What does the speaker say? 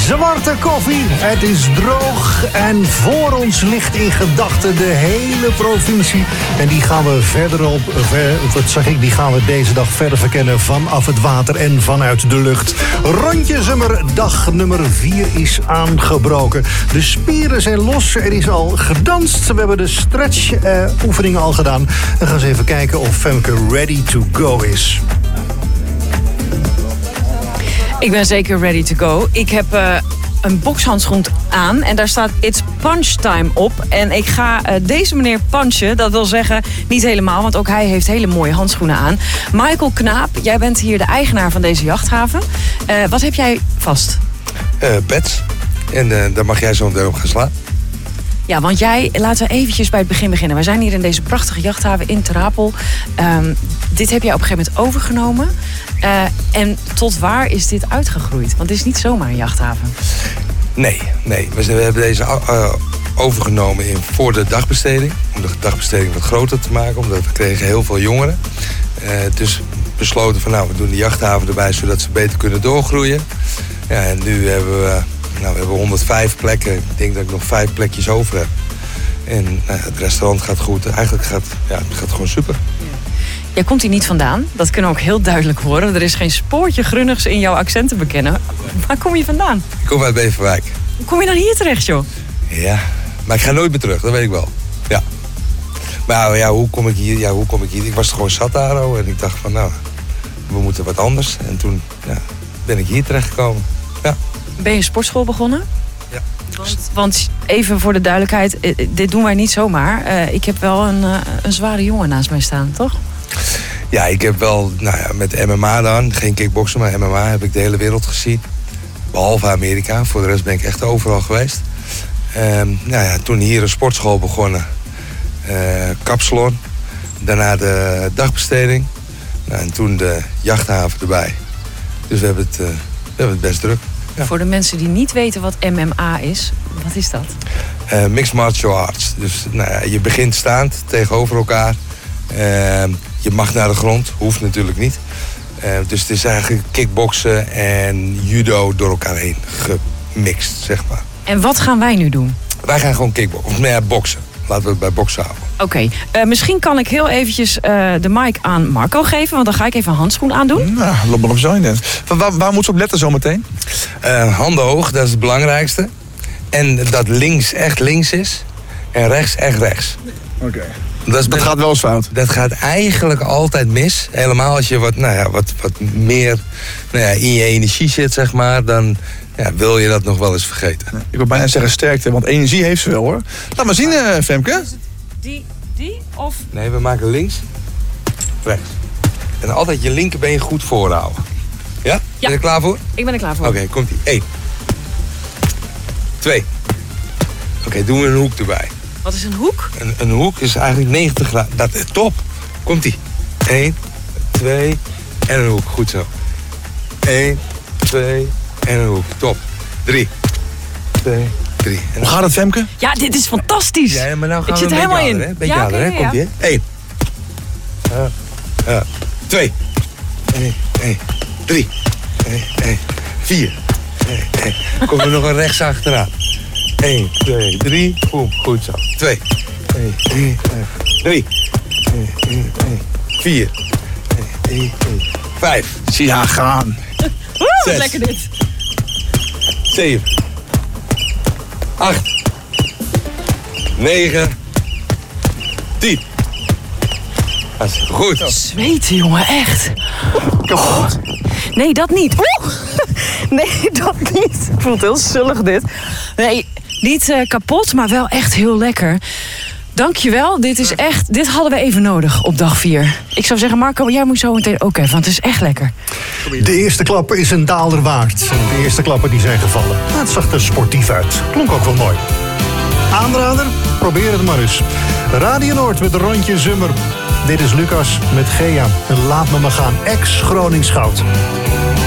zwarte koffie. Het is droog en voor ons ligt in gedachten de hele provincie. En die gaan we die gaan we deze dag verder verkennen vanaf het water en vanuit de lucht. Rondje Zummer, dag nummer 4 is aangebroken. De spieren zijn los, er is al gedanst. We hebben de stretch-oefeningen al gedaan. Dan gaan we eens even kijken of Femke ready to go is. Ik ben zeker ready to go. Ik heb een bokshandschoen aan en daar staat It's Punch Time op. En ik ga deze meneer punchen, dat wil zeggen niet helemaal, want ook hij heeft hele mooie handschoenen aan. Michael Knaap, jij bent hier de eigenaar van deze jachthaven. Wat heb jij vast? Pets. En daar mag jij zo meteen op gaan slaan. Ja, want laten we eventjes bij het begin beginnen. We zijn hier in deze prachtige jachthaven in Ter Apel. Dit heb jij op een gegeven moment overgenomen. En tot waar is dit uitgegroeid? Want het is niet zomaar een jachthaven. Nee. We hebben deze overgenomen voor de dagbesteding. Om de dagbesteding wat groter te maken. Omdat we kregen heel veel jongeren. Dus besloten van we doen de jachthaven erbij zodat ze beter kunnen doorgroeien. Ja, en nu hebben we hebben 105 plekken. Ik denk dat ik nog 5 plekjes over heb. En het restaurant gaat goed. Eigenlijk gaat het gewoon super. Jij komt hier niet vandaan. Dat kunnen we ook heel duidelijk horen. Er is geen spoortje grunnigs in jouw accent te bekennen. Waar kom je vandaan? Ik kom uit Beverwijk. Hoe kom je dan hier terecht, joh? Ja, maar ik ga nooit meer terug. Dat weet ik wel. Ja. Maar hoe kom ik hier? Ik was het gewoon zat daar. En ik dacht van we moeten wat anders. En toen ben ik hier terechtgekomen. Ja. Ben je een sportschool begonnen? Ja. Want even voor de duidelijkheid, dit doen wij niet zomaar. Ik heb wel een zware jongen naast mij staan, toch? Ja, ik heb wel met MMA dan, geen kickboksen, maar MMA heb ik de hele wereld gezien. Behalve Amerika, voor de rest ben ik echt overal geweest. Toen hier een sportschool begonnen, kapsalon. Daarna de dagbesteding. En toen de jachthaven erbij. Dus we hebben het best druk. Ja. Voor de mensen die niet weten wat MMA is, wat is dat? Mixed martial arts. Dus je begint staand tegenover elkaar. Je mag naar de grond, hoeft natuurlijk niet. Dus het is eigenlijk kickboksen en judo door elkaar heen gemixt, zeg maar. En wat gaan wij nu doen? Wij gaan gewoon kickboksen, of boksen. Laten we het bij boksen houden. Oké, misschien kan ik heel eventjes de mic aan Marco geven, want dan ga ik even een handschoen aandoen. Nou, loop maar op zo in. Waar moet ze op letten zometeen? Handen hoog, dat is het belangrijkste. En dat links echt links is en rechts echt rechts. Oké. Dat gaat wel eens fout. Dat gaat eigenlijk altijd mis. Helemaal als je wat meer in je energie zit, zeg maar, dan wil je dat nog wel eens vergeten. Ik wil bijna zeggen sterkte, want energie heeft ze wel, hoor. Laat maar zien, Femke. Is het die of? Nee, we maken links, rechts. En altijd je linkerbeen goed voorhouden. Ja? Ben je er klaar voor? Ik ben er klaar voor. Oké, komt-ie. 1. 2. Oké, doen we een hoek erbij. Wat is een hoek? Een hoek is eigenlijk 90 graden. Dat is top. Komt-ie. 1, 2 en een hoek. Goed zo. 1, 2 en een hoek. Top. 3, 2, 3. Hoe gaat het, Femke? Ja, dit is fantastisch. Ja, maar nou gaan ik we zit er helemaal in. Beetje harder, hè? Komt ie, 1. 2. 1, 3. 1, 4. Komt er nog een rechts achteraan. 1, 2, 3. Boom, goed zo. 2. 1, 3. 4. 5. Ja, gaan. Wat lekker dit. 7. 8. 9. 10. Dat is goed. Zweten, jongen, echt. Kapot. Nee, dat niet. Oeh. Nee, dat niet. Ik voel het heel zullig, dit. Nee, niet kapot, maar wel echt heel lekker. Dankjewel. Dit hadden we even nodig op dag 4. Ik zou zeggen, Marco, jij moet zo meteen ook even, want het is echt lekker. De eerste klapper is een daalder waard. De eerste klappen die zijn gevallen. Het zag er sportief uit. Klonk ook wel mooi. Aanrader? Probeer het maar eens. Radio Noord met Rondje Zummer. Dit is Lucas met Gea. En laat me maar gaan. Ex-Gronings Goud.